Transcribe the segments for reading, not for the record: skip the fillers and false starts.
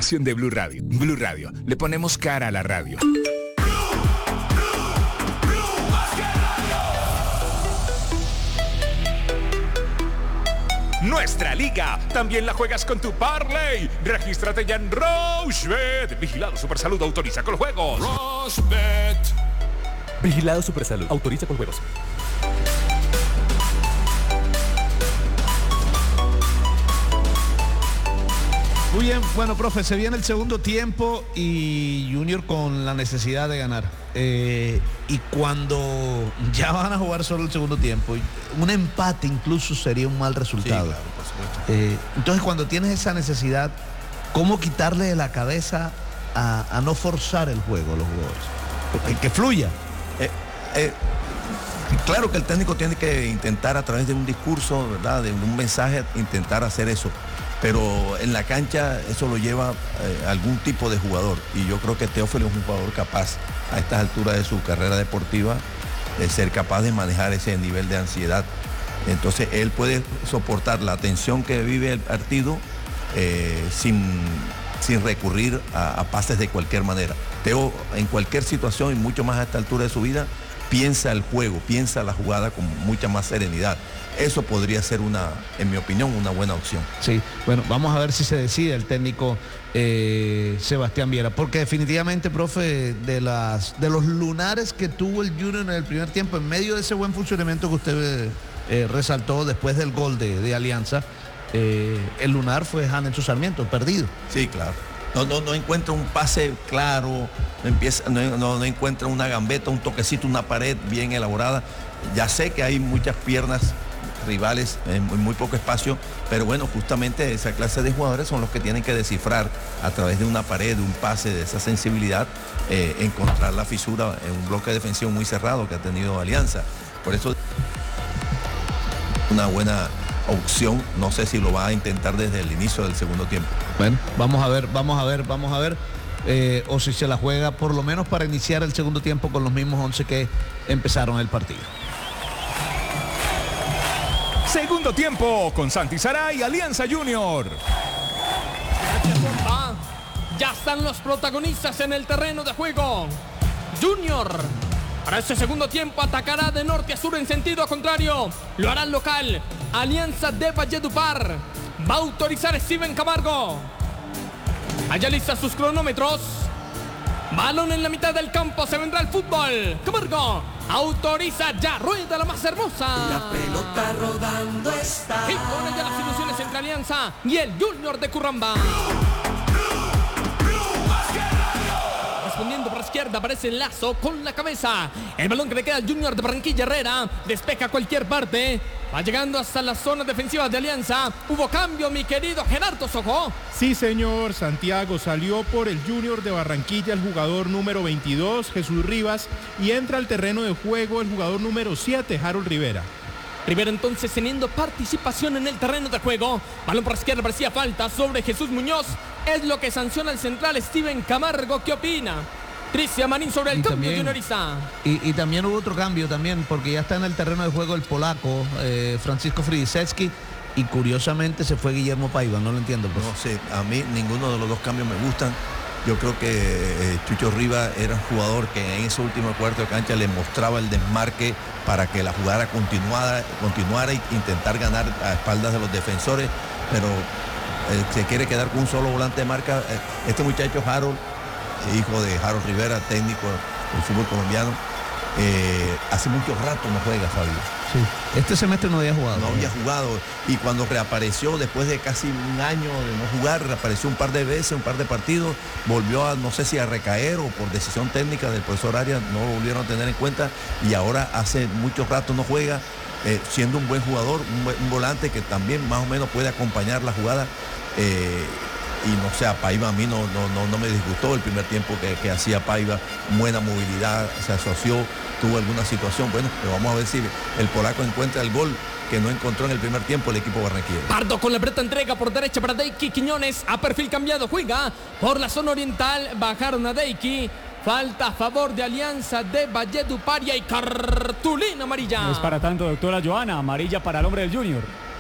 programación de Blue Radio. Blue Radio, le ponemos cara a la radio. Nuestra liga también la juegas con tu parlay. Regístrate ya en Rochebet. Vigilado Supersalud, autoriza con juegos. Rochebet. Vigilado Supersalud, autoriza con juegos. Muy bien, bueno, profe, se viene el segundo tiempo y Junior con la necesidad de ganar. Y cuando ya van a jugar solo el segundo tiempo, un empate incluso sería un mal resultado. Sí, claro, por supuesto. Entonces, cuando tienes esa necesidad, ¿cómo quitarle de la cabeza a no forzar el juego a los jugadores? Que fluya. Claro que el técnico tiene que intentar a través de un discurso, ¿verdad?, de un mensaje, intentar hacer eso. Pero en la cancha eso lo lleva algún tipo de jugador. Y yo creo que Teófilo es un jugador capaz, a estas alturas de su carrera deportiva, de ser capaz de manejar ese nivel de ansiedad. Entonces él puede soportar la tensión que vive el partido sin recurrir a pases de cualquier manera. Teo, en cualquier situación y mucho más a esta altura de su vida, piensa el juego, piensa la jugada con mucha más serenidad. Eso podría ser en mi opinión, una buena opción. Sí, bueno, vamos a ver si se decide el técnico Sebastián Viera, porque definitivamente, profe, de los lunares que tuvo el Junior en el primer tiempo, en medio de ese buen funcionamiento que usted resaltó después del gol de Alianza, el lunar fue Hanelson Sarmiento, perdido. Sí, claro. No encuentra un pase claro, no encuentra una gambeta, un toquecito, una pared bien elaborada. Ya sé que hay muchas piernas rivales en muy poco espacio, pero bueno, justamente esa clase de jugadores son los que tienen que descifrar a través de una pared, de un pase, de esa sensibilidad, encontrar la fisura en un bloque defensivo muy cerrado que ha tenido Alianza. Por eso una buena opción, no sé si lo va a intentar desde el inicio del segundo tiempo. Bueno, vamos a ver o si se la juega por lo menos para iniciar el segundo tiempo con los mismos 11 que empezaron el partido. Segundo tiempo con Santi Saray, Alianza Junior. Ya están los protagonistas en el terreno de juego. Junior, para este segundo tiempo, atacará de norte a sur en sentido contrario. Lo hará el local. Alianza de Valledupar. Va a autorizar Steven Camargo. Allá lista sus cronómetros. Balón en la mitad del campo, se vendrá el fútbol. Camargo autoriza ya, rueda la más hermosa. La pelota rodando está. Y con ella las ilusiones entre Alianza y el Junior de Curramba. Respondiendo por la izquierda, aparece el Lazo con la cabeza. El balón que le queda al Junior de Barranquilla. Herrera despeja cualquier parte. Va llegando hasta la zona defensiva de Alianza. Hubo cambio, mi querido Gerardo Sojo. Sí, señor, Santiago. Salió por el Junior de Barranquilla el jugador número 22, Jesús Rivas, y entra al terreno de juego el jugador número 7, Harold Rivera. Rivera entonces teniendo participación en el terreno de juego. Balón por la izquierda, parecía falta sobre Jesús Muñoz. Es lo que sanciona el central Steven Camargo. ¿Qué opina? Cristian Marín sobre el cambio juniorista. Y también hubo otro cambio también, porque ya está en el terreno de juego el polaco, Francisco Fridisewski, y curiosamente se fue Guillermo Paiva, no lo entiendo. Pues. No sé, a mí ninguno de los dos cambios me gustan. Yo creo que Chucho Rivas era un jugador que en ese último cuarto de cancha le mostraba el desmarque para que la jugada continuara e intentar ganar a espaldas de los defensores, pero se quiere quedar con un solo volante de marca. Este muchacho Harold, hijo de Harold Rivera, técnico del fútbol colombiano, hace mucho rato no juega, Fabio. Sí. Este semestre no había jugado. No había jugado, y cuando reapareció después de casi un año de no jugar, reapareció un par de veces, un par de partidos, volvió a, no sé si a recaer o por decisión técnica del profesor Arias, no lo volvieron a tener en cuenta, y ahora hace mucho rato no juega, siendo un buen jugador, un volante que también más o menos puede acompañar la jugada. Y no sé, a Paiva a mí no me disgustó el primer tiempo que hacía Paiva, buena movilidad, se asoció, tuvo alguna situación, bueno, pero vamos a ver si el polaco encuentra el gol que no encontró en el primer tiempo el equipo barranquillero. Pardo con la breta entrega por derecha para Deiki Quiñones, a perfil cambiado, juega por la zona oriental, bajaron a Deiki. Falta a favor de Alianza de Valledupar y cartulina amarilla. No es para tanto, doctora Joana, amarilla para el hombre del Junior.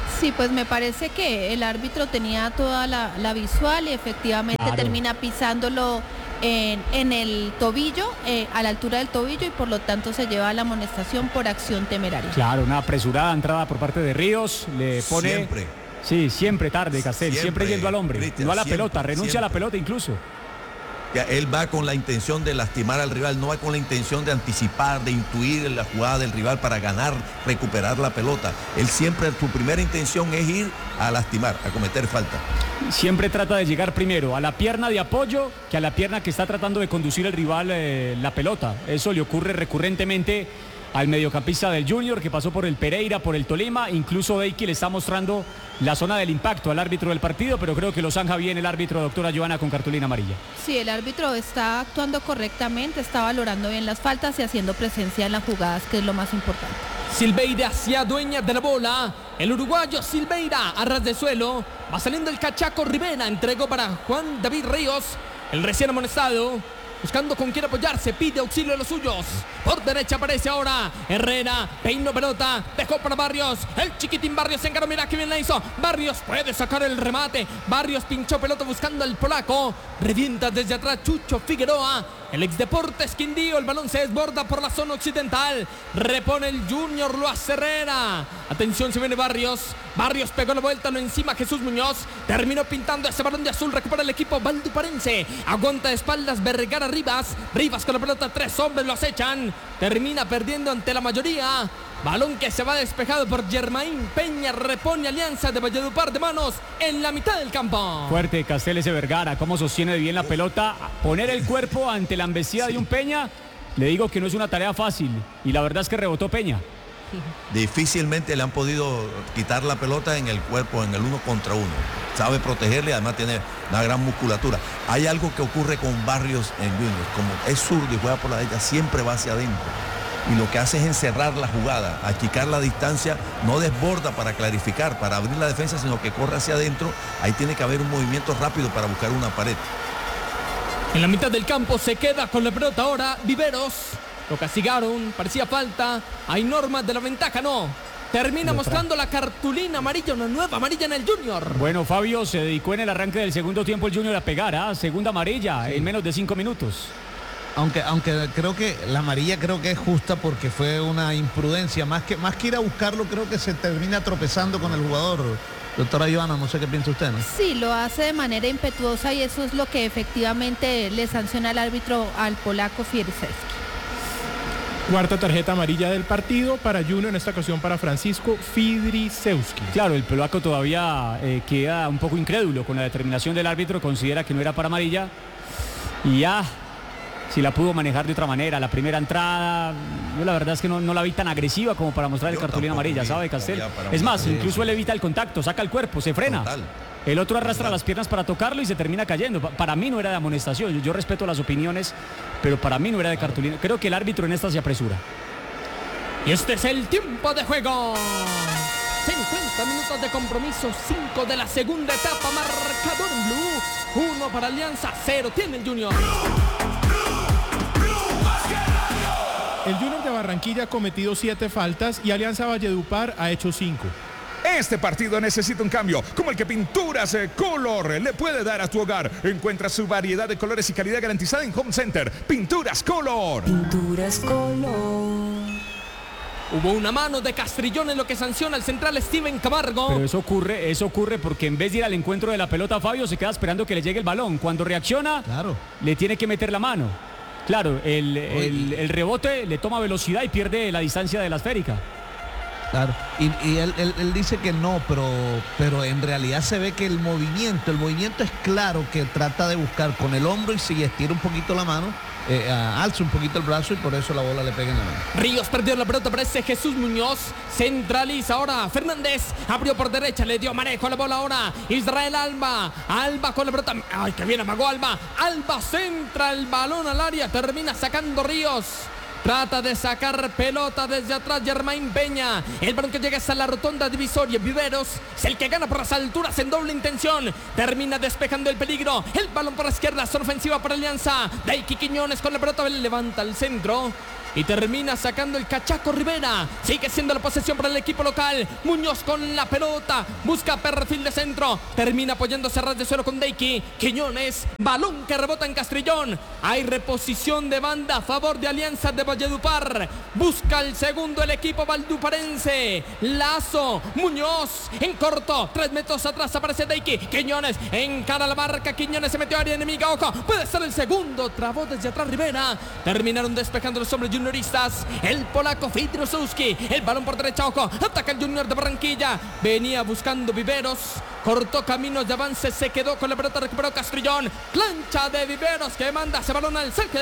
Sí, pues me parece que el árbitro tenía toda la visual y efectivamente termina pisándolo en el tobillo, a la altura del tobillo, y por lo tanto se lleva la amonestación por acción temeraria. Claro, una apresurada entrada por parte de Ríos, le pone... Siempre. Sí, siempre tarde, Castel, siempre yendo al hombre, Cristian, no a la siempre, pelota, renuncia a la pelota incluso. Él va con la intención de lastimar al rival, no va con la intención de anticipar, de intuir la jugada del rival para ganar, recuperar la pelota. Él siempre, su primera intención es ir a lastimar, a cometer falta. Siempre trata de llegar primero a la pierna de apoyo que a la pierna que está tratando de conducir el rival la pelota. Eso le ocurre recurrentemente al mediocampista del Junior, que pasó por el Pereira, por el Tolima. Incluso Deiki le está mostrando la zona del impacto al árbitro del partido, pero creo que lo zanja bien el árbitro, doctora Joana, con cartulina amarilla. Sí, el árbitro está actuando correctamente, está valorando bien las faltas y haciendo presencia en las jugadas, que es lo más importante. Silveira se adueña de la bola. El uruguayo Silveira a ras de suelo. Va saliendo el cachaco Rivera. Entregó para Juan David Ríos, el recién amonestado. Buscando con quién apoyarse, pide auxilio a los suyos. Por derecha aparece ahora Herrera, peinó pelota, dejó para Barrios. El chiquitín Barrios se encaró, mira que bien la hizo. Barrios puede sacar el remate. Barrios pinchó pelota buscando al polaco. Revienta desde atrás Chucho Figueroa. El ex Deportes Quindío, el balón se desborda por la zona occidental. Repone el Junior, lo hace Herrera. Atención, se viene Barrios. Barrios pegó la vuelta, lo encima Jesús Muñoz. Terminó pintando ese balón de azul, recupera el equipo valduparense. Aguanta de espaldas Vergara Rivas. Rivas con la pelota, 3 hombres lo acechan. Termina perdiendo ante la mayoría. Balón que se va despejado por Germain Peña. Repone Alianza de Valledupar de manos en la mitad del campo. Fuerte Castel ese Vergara, cómo sostiene bien la pelota. Poner el cuerpo ante la embestida de un Peña, le digo que no es una tarea fácil. Y la verdad es que rebotó Peña. Difícilmente le han podido quitar la pelota en el cuerpo, en el 1 contra 1. Sabe protegerle, además tiene una gran musculatura. Hay algo que ocurre con Barrios en Junior. Como es zurdo y juega por la derecha, siempre va hacia adentro. Y lo que hace es encerrar la jugada, achicar la distancia, no desborda para clarificar, para abrir la defensa, sino que corre hacia adentro. Ahí tiene que haber un movimiento rápido para buscar una pared. En la mitad del campo se queda con la pelota ahora Viveros. Lo castigaron, parecía falta. Hay normas de la ventaja, no. Termina mostrando la cartulina amarilla, una nueva amarilla en el Junior. Bueno, Fabio, se dedicó en el arranque del segundo tiempo el Junior a pegar, segunda amarilla en menos de 5 minutos. Aunque creo que la amarilla creo que es justa porque fue una imprudencia. Más que ir a buscarlo, creo que se termina tropezando con el jugador. Doctora Joana, no sé qué piensa usted, ¿no? Sí, lo hace de manera impetuosa y eso es lo que efectivamente le sanciona al árbitro, al polaco Fierzewski. Cuarta tarjeta amarilla del partido para Junior, en esta ocasión para Francisco Fidrisewski. Claro, el polaco todavía queda un poco incrédulo con la determinación del árbitro, considera que no era para amarilla y ya, si la pudo manejar de otra manera. La primera entrada, yo la verdad es que no la vi tan agresiva como para mostrar el cartulina amarilla, ¿sabe, Castel? Es más, incluso él evita el contacto, saca el cuerpo, se frena. Total. El otro arrastra las piernas para tocarlo y se termina cayendo. Para mí no era de amonestación. Yo respeto las opiniones, pero para mí no era de cartulina. Creo que el árbitro en esta se apresura. Y este es el tiempo de juego. 50 minutos de compromiso, 5 de la segunda etapa. Marcador en blue. 1 para Alianza, 0 tiene el Junior. El Junior de Barranquilla ha cometido 7 faltas y Alianza Valledupar ha hecho 5. Este partido necesita un cambio, como el que Pinturas Color le puede dar a tu hogar. Encuentra su variedad de colores y calidad garantizada en Home Center. Pinturas Color. Pinturas Color. Hubo una mano de Castrillón en lo que sanciona el central Steven Camargo. Pero eso ocurre porque en vez de ir al encuentro de la pelota, Fabio se queda esperando que le llegue el balón. Cuando reacciona, le tiene que meter la mano. Claro, el rebote le toma velocidad y pierde la distancia de la esférica. Claro, y él dice que no, pero en realidad se ve que el movimiento es claro, que trata de buscar con el hombro y si estira un poquito la mano, alza un poquito el brazo y por eso la bola le pega en la mano. Ríos perdió la pelota, aparece Jesús Muñoz, centraliza ahora Fernández, abrió por derecha, le dio manejo a la bola ahora Israel Alba con la pelota, ay que bien amagó Alba centra el balón al área, termina sacando Ríos. Trata de sacar pelota desde atrás Germain Peña. El balón que llega hasta la rotonda divisoria. Viveros es el que gana por las alturas en doble intención. Termina despejando el peligro. El balón por la izquierda. Zona ofensiva para Alianza. Deiki Quiñones con la pelota. Levanta al centro. y termina sacando el cachaco Rivera. Sigue siendo la posesión para el equipo local. Muñoz con la pelota, busca perfil de centro, termina apoyándose a ras de suelo con Deiki. Quiñones, balón que rebota en Castrillón. Hay reposición de banda a favor de Alianza de Valledupar. Busca el segundo el equipo valduparense. Lazo, Muñoz en corto, 3 metros atrás aparece Deiki. Quiñones encara la marca, Quiñones se metió a área enemiga, ojo, puede ser el segundo, trabó desde atrás Rivera. Terminaron despejando los hombres junioristas. El polaco Fidrosowski, el balón por derecha, ojo, ataca el Junior de Barranquilla. Venía buscando Viveros, cortó caminos de avance, se quedó con la pelota, recuperó Castrillón. Plancha de Viveros que manda ese balón al saque.